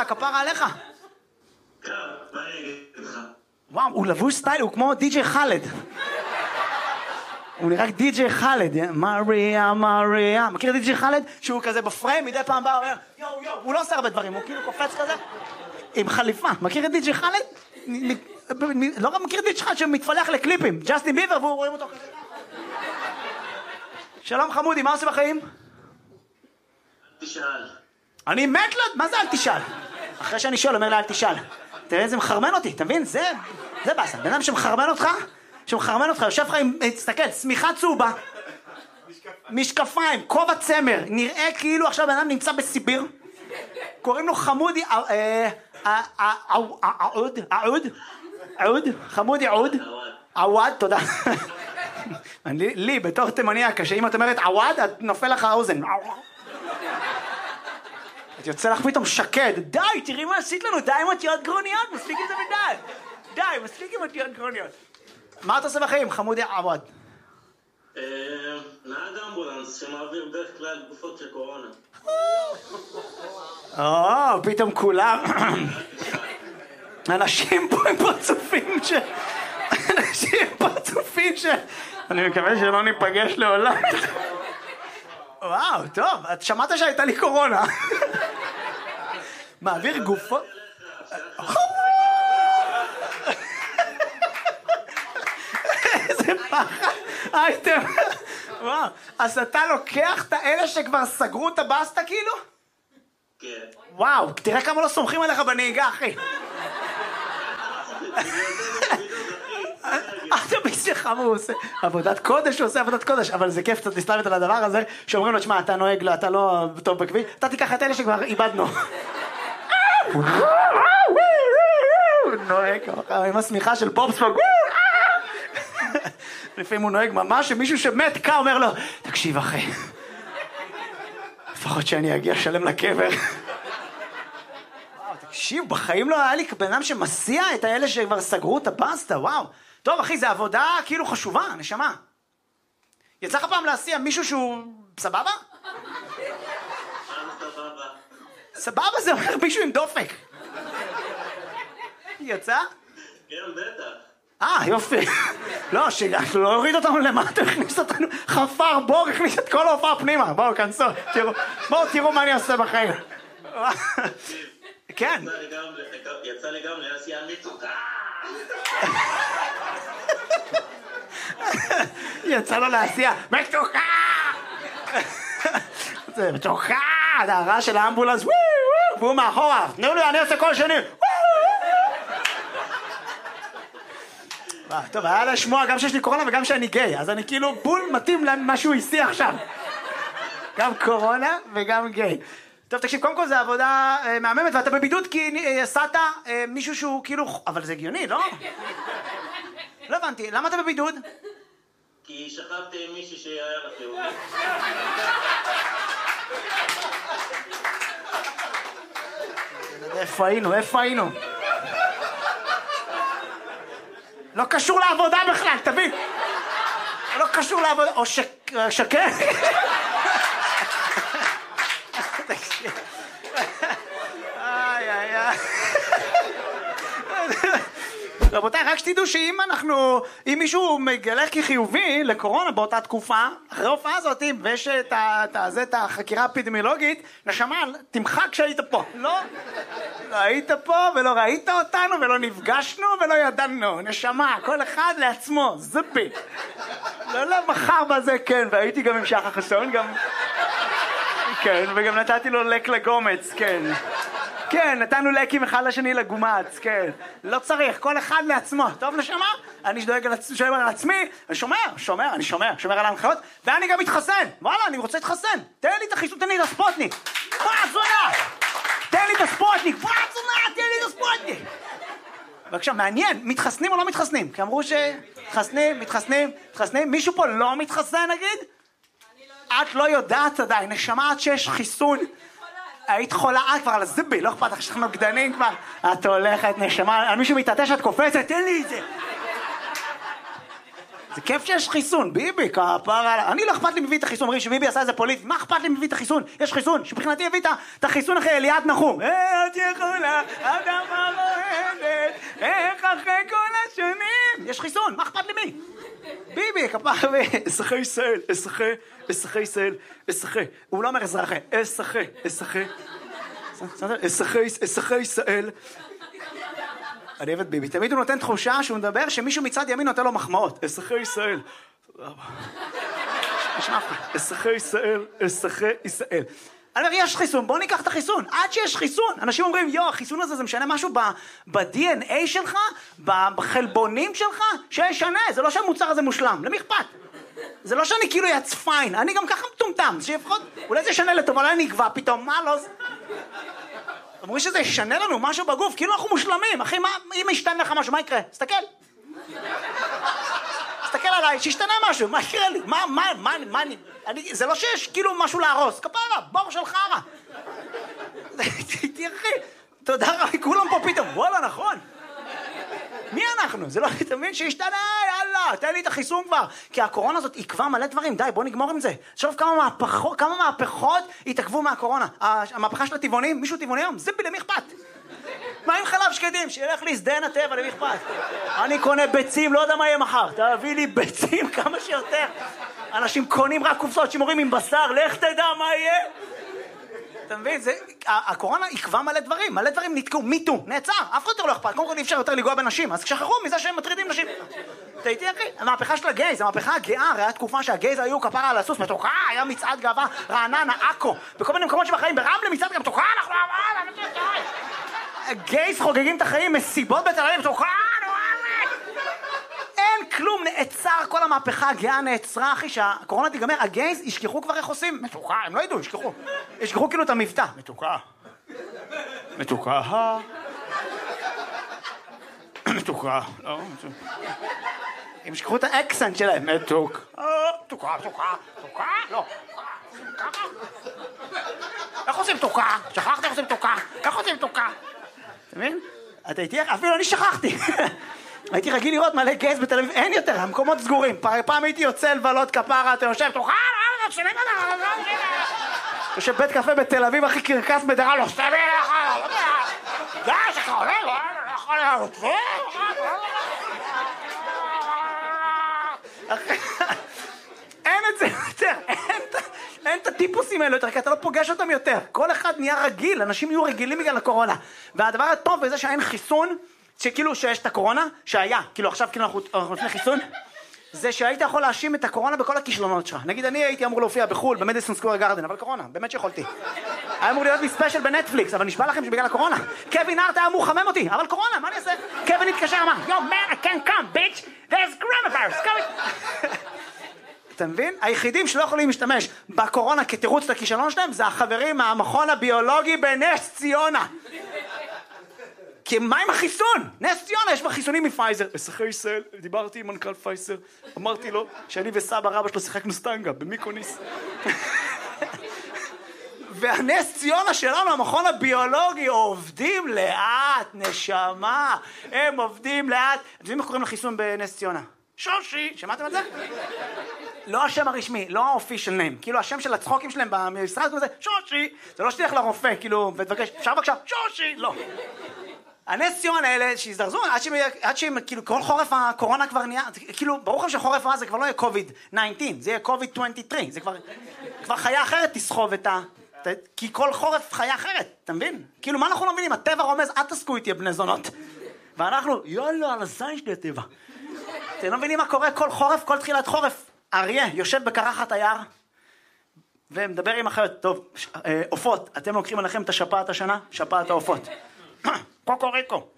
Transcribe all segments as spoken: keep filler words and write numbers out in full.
כפרה עליך. קר, מה אני אגיד לך? וואו, הוא לבוש סטייל, הוא כמו די-ג'יי חלד. הוא נראה די-ג'יי חלד, מריה, מריה. מכיר די-ג'יי חלד? שהוא כזה בפריים, מדי פעם בא, אומר, יואו, יואו, הוא לא עושה הרבה דברים, הוא כאילו קופץ כזה, עם חליפה. מכיר את די-ג'יי חלד? לא רק מכיר את די-ג'יי חלד שמתפלח לקליפים, ג'סטין ביבר, והוא רואים אותו כזה. שלום חמודי, מה עושה בחיים? תשאל. אני מת לו, מה זה אל תשאל? אחרי שאני שואל, אומר לה אל תשאל. תראה איזה מחרמן אותי, אתה מבין? זה, זה באסה. בן אדם שמחרמן אותך, שמחרמן אותך, יושב לך עם, תסתכל, צמיחה צהובה, משקפיים, כובע צמר, נראה כאילו עכשיו בן אדם נמצא בסיביר, קוראים לו חמודי, עוד, עוד, עוד, חמודי עוד, עווד, תודה. לי, בתור תימניה, כשאם את אומרת עווד, את נופל לך האוזן. את יוצא לך פתאום שקד, די, תראי מה עשית לנו, די עם אותיות גרוניות, מספיק עם זה מדי, די, מספיק עם אותיות גרוניות. מה אתה עושה בחיים, חמודי עווד? נהג אמבולנס שמעביר בדרך כלל גופות של קורונה. או, פתאום כולם, אנשים פה הם פרצופים ש... אנשים פרצופים ש... אני מקווה שלא ניפגש לעולם. וואו, טוב, את שמעת שהייתה לי קורונה. מעביר גופות... איזה פחד, אייטם. וואו, אז אתה לוקח את האלה שכבר סגרו את הבאסטה כאילו? כן. וואו, תראה כמה לא סומכים עליך בנהיגה, אחי. אתה בשבילך, הוא עושה עבודת קודש, הוא עושה עבודת קודש, אבל זה כיף קצת להסתלבט על הדבר הזה, שאומרים לו, תשמע, אתה נוהג לו, אתה לא טוב בכביש, אתה תיקח את אלה שכבר איבדנו. הוא נוהג עם השמיכה של פופספוג. לפעמים הוא נוהג ממש, שמישהו שמת קה אומר לו, תקשיב אחי, לפחות שאני אגיע שלם לקבר. תקשיב, בחיים לא היה לי בן אדם שמסיע את האלה שכבר סגרו את הבאסטה, וואו. טוב אחי, זה עבודה כאילו חשובה, נשמה. יצא לך פעם להסיע מישהו שהוא סבבה? סבבה. סבבה זה אומר מישהו עם דופק. יצא? כן, בטח. אה, יופי. לא, שלא הוריד אותנו למטה, הכניס אותנו, חפר בור, הכניס את כל ההופעה פנימה. בואו, כנסו, תראו, בואו תראו מה אני עושה בחיים. כן. יצא לי גם להסיע מצוקה. יצא לו להסיע מצוקה. זה מצוקה, זה הרעש של האמבולנס, והוא מאחורה, תנו לי, אני עושה כל שני. טוב, היה לשמוע גם שיש לי קורונה וגם שאני גיי, אז אני כאילו בול מתאים למה שהוא הסיע עכשיו. גם קורונה וגם גיי. טוב, תקשיב, קודם כל זה עבודה אה, מהממת, ואתה בבידוד כי עשת אה, אה, מישהו שהוא כאילו... אבל זה הגיוני, לא? לא הבנתי, למה אתה בבידוד? כי שכבתי עם מישהי שהיה רחיובי. איפה היינו? איפה היינו? לא קשור לעבודה בכלל, תבין? לא קשור לעבודה... או שקר? איי איי איי. רבותיי, רק שתדעו שאם אנחנו, אם מישהו מגלה כחיובי לקורונה באותה תקופה, אחרי ההופעה הזאת, ויש את החקירה האפידמיולוגית, נשמה, תמחק כשהיית פה. לא, לא היית פה ולא ראית אותנו ולא נפגשנו ולא ידענו. נשמה, כל אחד לעצמו, זופי. לא, לא, מחר בזה, כן, והייתי גם עם שחר חסון, גם... כן, וגם נתתי לו לק לגומץ, כן. כן, נתנו לקים אחד לשני לגומץ, כן. לא צריך, כל אחד לעצמו. טוב, נשמה? אני דואג על עצמי, אני שומר, שומר, אני שומר, שומר על ההנחיות, ואני גם מתחסן. וואלה, אני רוצה להתחסן. תן לי את החיסון, תן לי את הספוטניק. מה, זונה? תן לי את הספוטניק. מה, זונה? תן לי את הספוטניק. בבקשה, מעניין, מתחסנים או לא מתחסנים? כי אמרו שמתחסנים, מתחסנים, מתחסנים. מישהו פה לא מתחסן, נגיד? את לא יודעת עדיין, נשמה עד שיש חיסון. היית חולה, את כבר על הזיבי, לא אכפת לך שאנחנו נוגדנים כבר. את הולכת, נשמה, על מישהו מתעטש, את קופצת, תן לי את זה. זה כיף שיש חיסון, ביבי, כפרה, אני לא אכפת לי מביא את החיסון, אומרים שביבי עשה איזה פוליטי, מה אכפת לי מביא את החיסון? יש חיסון, שבחינתי הביא את החיסון אחרי אליעד נחום. את יכולה, אדמה רועדת, איך אחרי כל השנים? יש חיסון, מה אכפת לי מי? ביבי, כפרה, אזרחי ישראל, אזרחי, אזרחי ישראל, אזרחי, הוא לא אומר אזרחי, אזרחי, אזרחי, אזרחי, אזרחי ישראל. אני אוהב את ביבי, תמיד הוא נותן תחושה שהוא מדבר שמישהו מצד ימין נותן לו מחמאות. אזרחי ישראל. תודה רבה. אזרחי ישראל, אזרחי ישראל. אני אומר, יש חיסון, בוא ניקח את החיסון. עד שיש חיסון. אנשים אומרים, יו, החיסון הזה זה משנה משהו ב-די אן איי שלך, בחלבונים שלך, שישנה. זה לא שהמוצר הזה מושלם. למי אכפת? זה לא שאני כאילו יצ פיין. אני גם ככה מטומטם. שיפחות, אולי זה ישנה לטוב, אולי נקבע פתאום. מה לא זה? אמרו שזה ישנה לנו משהו בגוף, כאילו אנחנו מושלמים. אחי, מה, אם ישתנה לך משהו, מה יקרה? תסתכל. תסתכל עליי, שישתנה משהו, מה יקרה לי? מה, מה, מה, מה, אני, זה לא שיש כאילו משהו להרוס. כפרה, בור של חרה. תראי, אחי, תודה רבה, כולם פה פתאום, וואלה, נכון. מי אנחנו? זה לא, אתה מבין שישתנה, יאללה, תן לי את החיסון כבר. כי הקורונה הזאת עקבה מלא דברים, די, בוא נגמור עם זה. שוב כמה מהפכות, כמה מהפכות התעכבו מהקורונה. המהפכה של הטבעונים, מישהו טבעוני היום, זה למי אכפת? מה עם חלב שקדים? שילך לי שדה הטבע, למי אכפת? אני קונה ביצים, לא יודע מה יהיה מחר. תביא לי ביצים כמה שיותר. אנשים קונים רק קופסאות שימורים עם בשר, לך תדע מה יהיה. אתה מבין? זה, הקורונה עקבה מלא דברים, מלא דברים נתקעו, מיטו, נעצר, אף אחד יותר לא אכפת, קודם כל אי אפשר יותר לגוע בנשים, אז שכחו מזה שהם מטרידים נשים. אתה איתי אחי? המהפכה של הגייז, המהפכה הגאה, הרי התקופה שהגייז היו כפרה על הסוס, מתוקה, היה מצעד גאווה, רעננה, עכו, בכל מיני מקומות שבחיים, ברמלה מצעד גם מתוקה, אנחנו גייז חוגגים את החיים, מסיבות בתל אביב, מתוקה, אין כלום, נעצר, כל המהפכה הגאה נעצרה, אחי, שהקורונה תיגמר, הגייז ישכחו כבר איך עושים, מתוקה, הם לא ידעו, ישכחו, ישכחו כאילו את המבטא, מתוקה, מתוקה, מתוקה, לא, הם ישכחו את האקסנט שלהם, מתוק, מתוקה, מתוקה, מתוקה, לא, איך עושים מתוקה? שכחת איך עושים מתוקה? איך עושים מתוקה? אתה מבין? אתה איתי, אפילו אני שכחתי. הייתי רגיל לראות מלא גייז בתל אביב, אין יותר, המקומות סגורים. פעם הייתי יוצא לבלות כפרה, אתה יושב, תוכל, יושב בית קפה בתל אביב, הכי קרקס בדרה, לא סתם אליך, די, שכה עולה, לא יכול להיות, אין את זה יותר, אין את הטיפוסים האלה יותר, כי אתה לא פוגש אותם יותר. כל אחד נהיה רגיל, אנשים יהיו רגילים בגלל הקורונה. והדבר הטוב בזה שאין חיסון, שכאילו שיש את הקורונה, שהיה, כאילו עכשיו כאילו אנחנו לפני חיסון, זה שהיית יכול להאשים את הקורונה בכל הכישלונות שלך. נגיד אני הייתי אמור להופיע בחול, במדיסון סקוור גארדן, אבל קורונה, באמת שיכולתי. היה אמור להיות לי ספיישל בנטפליקס, אבל נשבע לכם שבגלל הקורונה. קווין הארט היה אמור לחמם אותי, אבל קורונה, מה אני אעשה? קווין התקשר, אמר, yo man, I can't come, bitch, there's coronavirus, come. אתה מבין? היחידים שלא יכולים להשתמש בקורונה כתירוץ לכישלון שלהם, זה החברים מהמכון הביולוגי בנס ציונה. כי מה עם החיסון? נס ציונה, יש בה חיסונים מפייזר. אזרחי ישראל, דיברתי עם מנכ"ל פייזר, אמרתי לו שאני וסבא רבא שלו שיחקנו סטנגה במיקוניס. והנס ציונה שלנו, המכון הביולוגי, עובדים לאט, נשמה. הם עובדים לאט. אתם יודעים איך קוראים לחיסון בנס ציונה? שושי, שמעתם את זה? לא השם הרשמי, לא האופישל ניים. כאילו השם של הצחוקים שלהם במשרד כזה, שושי. זה לא שתלך לרופא, כאילו, ותבקש, אפשר בבקשה, שושי, לא. הנס ציון האלה שהזדרזו, עד שהם, עד שהם, כאילו, כל חורף הקורונה כבר נהיה, כאילו, ברור לכם שחורף הזה כבר לא יהיה קוביד תשע עשרה, זה יהיה קוביד עשרים ושלוש, זה כבר, כבר חיה אחרת תסחוב את ה... כי כל חורף חיה אחרת, אתה מבין? כאילו, מה אנחנו לא מבינים? הטבע רומז, אל תסקו איתי בני זונות. ואנחנו, יאללה, על הזין שלי הטבע. אתם לא מבינים מה קורה כל חורף, כל תחילת חורף? אריה יושב בקרחת היער, ומדבר עם אחרת, טוב, עופות, אתם לוקחים עליכם את השפעת השנה? שפעת העופות. קוקוריקו.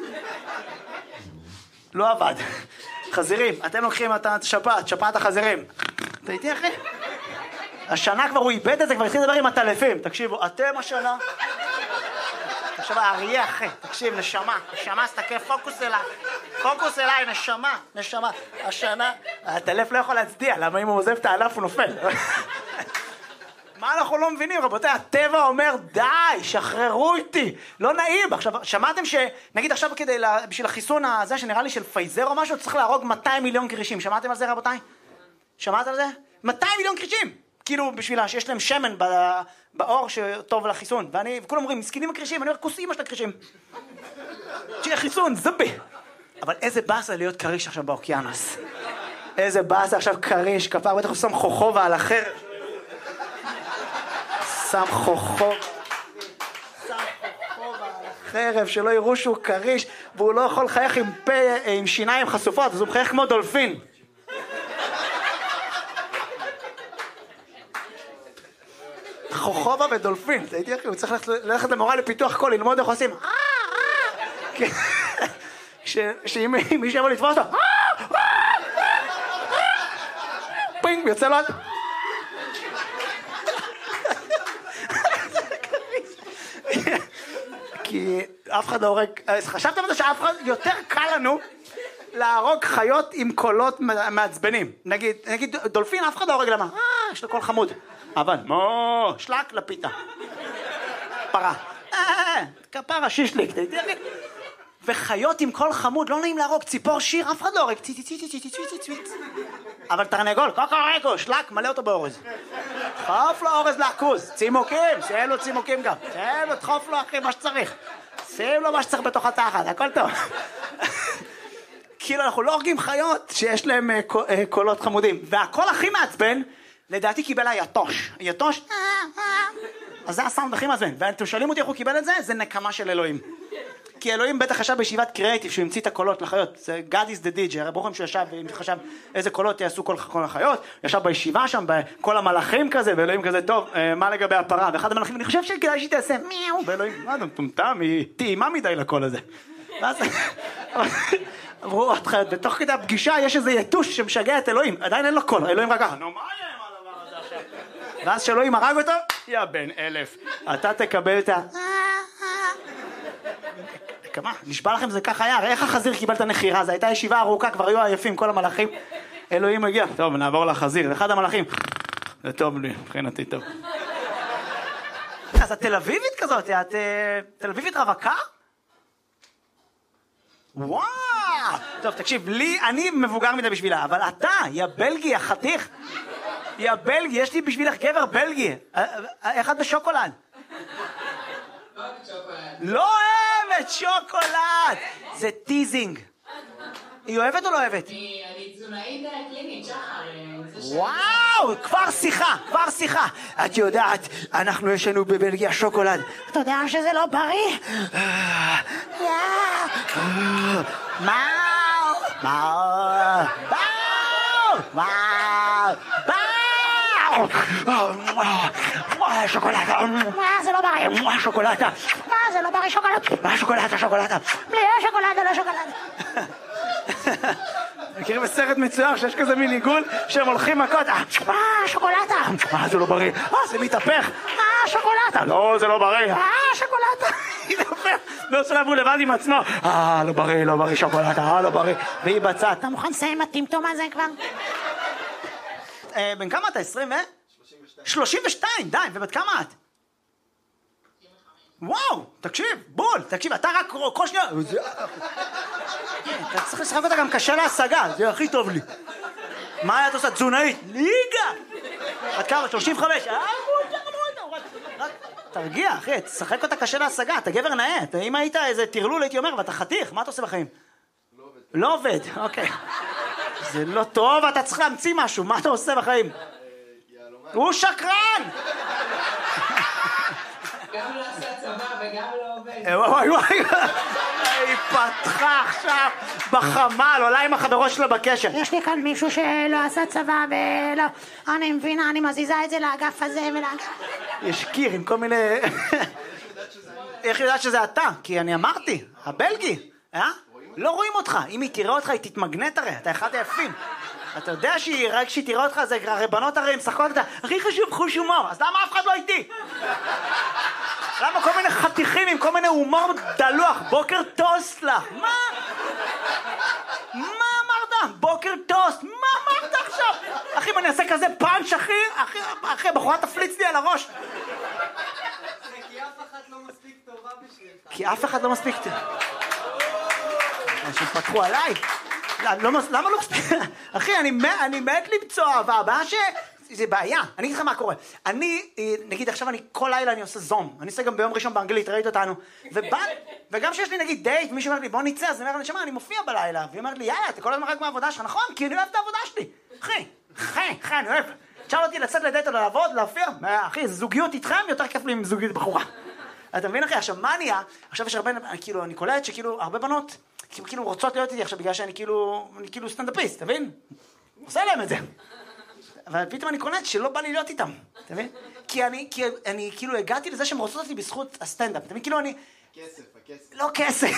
לא עבד. חזירים, אתם לוקחים את השפעת, שפעת החזירים. אתה איתי אחי? השנה כבר הוא איבד את זה, כבר התחיל לדבר עם הטלפים. תקשיבו, אתם השנה... עכשיו האריה אחי, תקשיב, נשמה, נשמה, סתכל, פוקוס אליי. פוקוס אליי, נשמה, נשמה. השנה, הטלף לא יכול להצדיע, למה אם הוא עוזב את הענף הוא נופל. מה אנחנו לא מבינים, רבותיי? הטבע אומר, די, שחררו איתי, לא נעים. עכשיו, שמעתם שנגיד עכשיו כדי, בשביל החיסון הזה, שנראה לי של פייזר או משהו, צריך להרוג מאתיים מיליון קרישים. שמעתם על זה, רבותיי? שמעתם על זה? מאתיים מיליון קרישים! כאילו, בשבילה, שיש להם שמן באור שטוב לחיסון. ואני, וכולם אומרים, מסכנים הקרישים, אני אומר, כוס אמא של הקרישים. שיהיה חיסון, זבי. אבל איזה באסה להיות קריש עכשיו באוקיינוס. איזה באסה עכשיו קריש, כפר, בטח הוא שם חוכובה על החרב. שם חוכוב, שם חוכובה על החרב, שלא יראו שהוא קריש, והוא לא יכול לחייך עם פה, עם שיניים חשופות, אז הוא מחייך כמו דולפין. חוכובה ודולפין, זה הייתי אחי, הוא צריך ללכת למורה לפיתוח קול, ללמוד איך עושים. שאם מישהו יבוא לתפוס אותו, פינג, יוצא לו... כי אף אחד לא הורג, חשבתם על זה שאף אחד, יותר קל לנו להרוג חיות עם קולות מעצבנים. נגיד, נגיד דולפין, אף אחד לא הורג, למה? אה, יש לו קול חמוד. אבל, מו, שלק לפיתה. פרה. אה, כפרה, שישליק. וחיות עם קול חמוד, לא נעים להרוג, ציפור שיר, אף אחד לא הורג. ציצי ציצי ציצי ציצי ציצי. אבל תרנגול, קוקוריקו, שלק, מלא אותו באורז. דחוף לו אורז לעכוז, צימוקים, שיהיה לו צימוקים גם. שיהיה לו, דחוף לו אחי מה שצריך. שים לו מה שצריך בתוך התחת, הכל טוב. כאילו אנחנו לא הורגים חיות שיש להם קולות חמודים. והקול הכי מעצבן, לדעתי קיבל היתוש. היתוש, אז זה הסאונד הכי מעצבן. ואתם שואלים אותי איך הוא קיבל את זה? זה נקמה של אלוהים. כי אלוהים בטח חשב בישיבת קריאייטיב שהוא המציא את הקולות לחיות. זה God is the D J, הרי ברוכם שהוא ישב וחשב איזה קולות יעשו כל החיות. ישב בישיבה שם, בכל המלאכים כזה, ואלוהים כזה, טוב, מה לגבי הפרה? ואחד המלאכים, אני חושב שכדאי שהיא תעשה מיהו, ואלוהים, מה אתה מטומטם, היא טעימה מדי לקול הזה. ואז אמרו עוד חיות, בתוך כדי הפגישה יש איזה יתוש שמשגע את אלוהים, עדיין אין לו קול, אלוהים רק ככה, נו מה יהיה עם הדבר הזה עכשיו? ואז שאלוהים הרג אותו, יא בן אלף, אתה תקבל את ה... כמה? נשבע לכם זה ככה היה, הרי איך החזיר קיבל את הנחירה, זו הייתה ישיבה ארוכה, כבר היו עייפים כל המלאכים, אלוהים הגיע, טוב נעבור לחזיר, אחד המלאכים, זה טוב לי, מבחינתי טוב. אז את תל אביבית כזאת, את תל אביבית רווקה? וואו! טוב תקשיב, לי, אני מבוגר מדי בשבילה, אבל אתה, יא בלגי, החתיך, יא בלגי, יש לי בשבילך גבר בלגי, איך את בשוקולד? לא אוהבת שוקולד, זה טיזינג. היא אוהבת או לא אוהבת? אני תזונאית קלינית, שחר. וואו, כבר שיחה, כבר שיחה. את יודעת, אנחנו יש לנו בבלגיה שוקולד. אתה יודע שזה לא בריא? מאו, מאו, מאו, מאו, מאו, שוקולדה, זה לא בריא, שוקולדה, זה לא בריא, שוקולדה, שוקולדה, שוקולדה, בלי שוקולדה, לא שוקולדה. מכירים בסרט מצויר שיש כזה מין עיגול שהם הולכים מכות, אה, שוקולדה, אה, זה לא בריא, אה, זה מתהפך, אה, שוקולדה, לא, זה לא בריא, אה, שוקולדה, מתהפך, ועושה לעבור לבד עם עצמו, אה, לא בריא, לא בריא, שוקולדה, אה, לא בריא, והיא בצד, אתה מוכן לסיים הטמטום הזה כבר? בן כמה אתה? עשרים ו? שלושים ושתיים, די, ובת כמה את? וואו, תקשיב, בול, תקשיב, אתה רק כל שנייה, אתה צריך לשחק אותה גם קשה להשגה, זה הכי טוב לי. מה את עושה? תזונאית? ליגה! בת כמה? שלושים וחמש? תרגיע, אחי, תשחק אותה קשה להשגה, אתה גבר נאה, אם היית איזה תרלול הייתי אומר, ואתה חתיך, מה אתה עושה בחיים? לא עובד, אוקיי. זה לא טוב, אתה צריך להמציא משהו, מה אתה עושה בחיים? הוא שקרן! גם לא עשה צבא וגם לא עובד. וואי וואי, היא פתחה עכשיו בחמל, עולה עם החברות שלה בקשר. יש לי כאן מישהו שלא עשה צבא ולא, אני מבינה, אני מזיזה את זה לאגף הזה ולאגף. יש קיר עם כל מיני... איך יודעת שזה אתה? כי אני אמרתי, הבלגי, אה? לא רואים אותך, אם היא תראה אותך היא תתמגנט הרי, אתה אחד היפים. אתה יודע שהיא, רק שהיא תראה אותך זה הרי בנות הרי, הם משחקות אותה, הכי חשוב חוש הומור, אז למה אף אחד לא איתי? למה כל מיני חתיכים עם כל מיני הומור דלוח, בוקר טוסט לך, מה? מה אמרת? בוקר בבוקר טוסט, מה אמרת עכשיו? אחי, אם אני אעשה כזה פאנץ', אחי, אחי, אחי, בחורה תפליץ לי על הראש. כי אף אחת לא מספיק טובה בשבילך. כי אף אחד לא מספיק טוב. אנשים פתחו עליי. למה לא מספיק? אחי, אני מת למצוא אהבה, הבעיה ש... זה בעיה, אני אגיד לך מה קורה. אני, נגיד עכשיו אני כל לילה אני עושה זום, אני עושה גם ביום ראשון באנגלית, ראית אותנו, וגם שיש לי נגיד דייט, מישהו אומר לי בוא נצא, אז אני אומר לי שמה, אני מופיע בלילה, והיא אומרת לי יאללה, אתה כל הזמן רק מהעבודה שלך, נכון? כי אני אוהב את העבודה שלי, אחי, אחי, אחי, אני אוהב. תשאל אותי לצאת לדייט או לעבוד, להופיע, אחי, זוגיות איתכם יותר כיף לי עם זוגיות בחורה. אתה מבין אחי, עכשיו מה נהיה? עכשיו יש הרבה, כאילו, אני קולט שכאילו הרבה בנות, כאילו רוצות להיות איתי עכשיו בגלל שאני כאילו, אני כאילו סטנדאפיסט, אתה מבין? עושה להם את זה. אבל פתאום אני קולט שלא בא לי להיות איתם, אתה מבין? כי אני, כי אני כאילו הגעתי לזה שהם רוצות אותי בזכות הסטנדאפ, אתה מבין? כאילו אני... כסף, הכסף. לא כסף.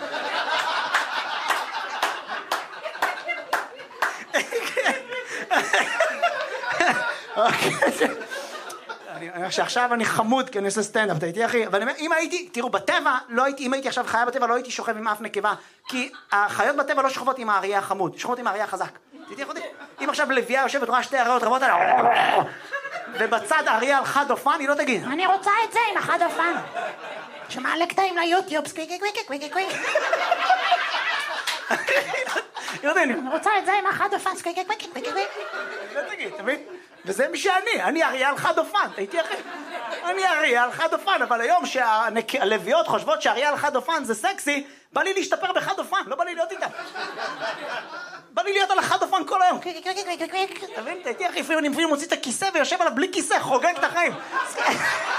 אני אומר שעכשיו אני חמוד כי אני עושה סטנדאפ, אתה איתי אחי? אבל אני אומר, אם הייתי, תראו, בטבע, לא הייתי, אם הייתי עכשיו חיה בטבע, לא הייתי שוכב עם אף נקבה, כי החיות בטבע לא שוכבות עם האריה החמוד, שוכבות עם האריה החזק. תיתי אחותי? אם עכשיו לביאה יושבת, רואה שתי אריות רבות עליה, ובצד אריה על חד אופן, היא לא תגיד, אני רוצה את זה עם החד אופן. שמעלה קטעים ליוטיוב, סקוויקי קוויקי קוויקי קוויקי. אני רוצה את זה עם החד אופן, סקוויקי קוויקי קוויקי קוויקי. לא תגיד, אתה מבין? וזה מי שאני, אני אריה על חד אופן, הייתי אחי. אני אריה על חד אופן, אבל היום שהלוויות חושבות שאריה על חד אופן זה סקסי, בא לי להשתפר בחד אופן, לא בא לי להיות איתם. בא לי להיות על החד אופן כל היום. אתה מבין? הייתי אחי, לפעמים אני מוציא את הכיסא ויושב עליו בלי כיסא, חוגג את החיים.